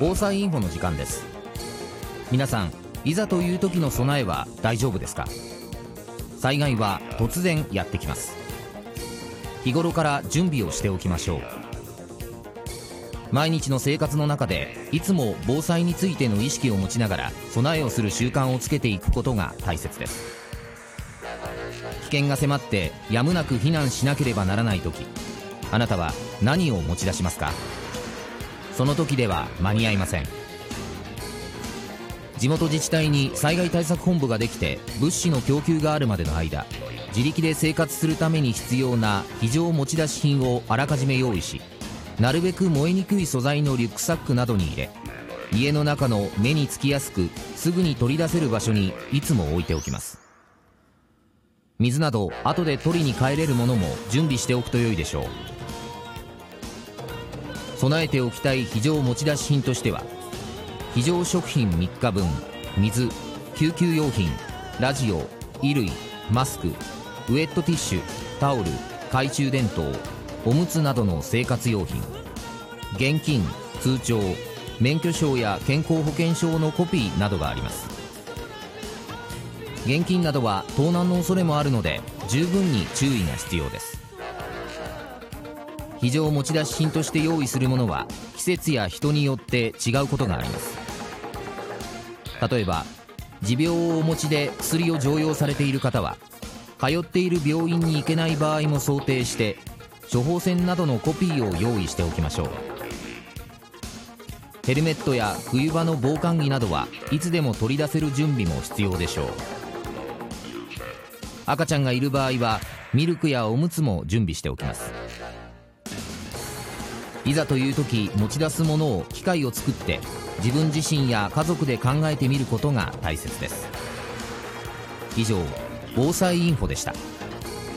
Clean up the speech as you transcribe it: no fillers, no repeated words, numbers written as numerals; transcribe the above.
防災インフォの時間です。皆さん、いざという時の備えは大丈夫ですか？災害は突然やってきます。日頃から準備をしておきましょう。毎日の生活の中でいつも防災についての意識を持ちながら備えをする習慣をつけていくことが大切です。危険が迫ってやむなく避難しなければならない時、あなたは何を持ち出しますか？その時では間に合いません。地元自治体に災害対策本部ができて物資の供給があるまでの間、自力で生活するために必要な非常持ち出し品をあらかじめ用意し、なるべく燃えにくい素材のリュックサックなどに入れ、家の中の目につきやすくすぐに取り出せる場所にいつも置いておきます。水など後で取りに帰れるものも準備しておくと良いでしょう。備えておきたい非常持ち出し品としては、非常食品3日分、水、救急用品、ラジオ、衣類、マスク、ウェットティッシュ、タオル、懐中電灯、おむつなどの生活用品、現金、通帳、免許証や健康保険証のコピーなどがあります。現金などは盗難の恐れもあるので十分に注意が必要です。非常持ち出し品として用意するものは季節や人によって違うことがあります。例えば持病をお持ちで薬を常用されている方は、通っている病院に行けない場合も想定して処方箋などのコピーを用意しておきましょう。ヘルメットや冬場の防寒着などはいつでも取り出せる準備も必要でしょう。赤ちゃんがいる場合はミルクやおむつも準備しておきます。いざという時持ち出すものを機会を作って自分自身や家族で考えてみることが大切です。以上、防災インフォでした。